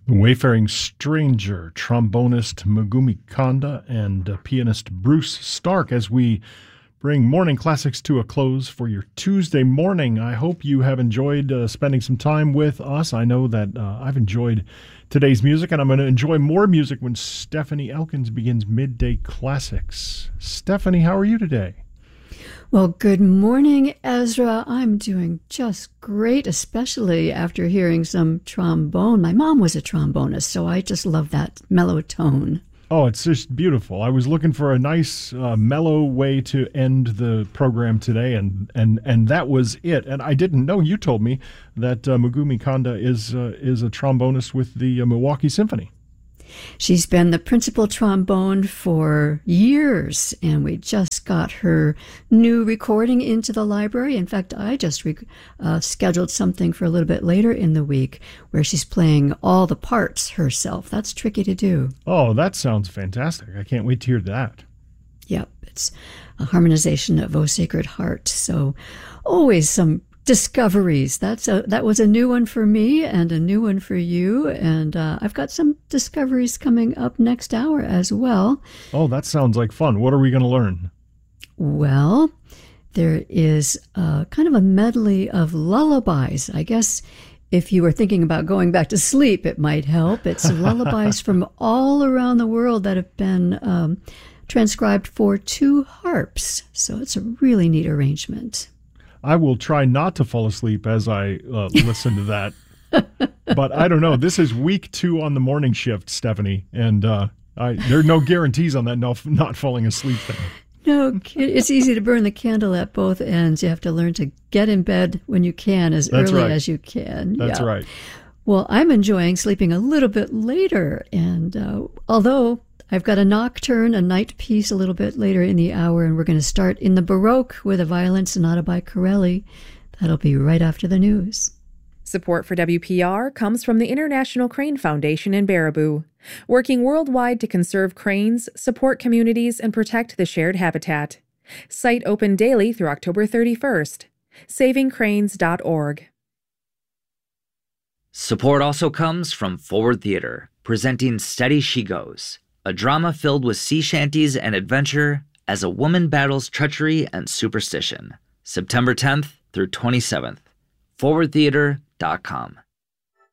Wayfaring Stranger, trombonist Megumi Kanda, and pianist Bruce Stark as we bring Morning Classics to a close for your Tuesday morning. I hope you have enjoyed spending some time with us. I know that I've enjoyed today's music, and I'm going to enjoy more music when Stephanie Elkins begins Midday Classics. Stephanie, how are you today? Well, good morning, Ezra. I'm doing just great, especially after hearing some trombone. My mom was a trombonist, so I just love that mellow tone. Oh, it's just beautiful. I was looking for a nice, mellow way to end the program today, and that was it. And I didn't know, you told me, that Megumi Kanda is a trombonist with the Milwaukee Symphony. She's been the principal trombone for years, and we just got her new recording into the library. In fact, I just scheduled something for a little bit later in the week where she's playing all the parts herself. That's tricky to do. Oh, that sounds fantastic. I can't wait to hear that. Yep, it's a harmonization of O Sacred Heart. So always some discoveries. That was a new one for me and a new one for you. And I've got some discoveries coming up next hour as well. Oh, that sounds like fun. What are we going to learn? Well, there is kind of a medley of lullabies. I guess if you were thinking about going back to sleep, it might help. It's lullabies from all around the world that have been transcribed for 2 harps. So it's a really neat arrangement. I will try not to fall asleep as I listen to that. But I don't know. This is week 2 on the morning shift, Stephanie, and there are no guarantees on that not falling asleep thing. No, it's easy to burn the candle at both ends. You have to learn to get in bed when you can, as early as you can. That's right. Well, I'm enjoying sleeping a little bit later, and although I've got a nocturne, a night piece a little bit later in the hour, and we're going to start in the Baroque with a violin sonata by Corelli. That'll be right after the news. Support for WPR comes from the International Crane Foundation in Baraboo, working worldwide to conserve cranes, support communities, and protect the shared habitat. Site open daily through October 31st. SavingCranes.org. Support also comes from Forward Theater, presenting Steady She Goes, a drama filled with sea shanties and adventure as a woman battles treachery and superstition. September 10th through 27th. ForwardTheater.com.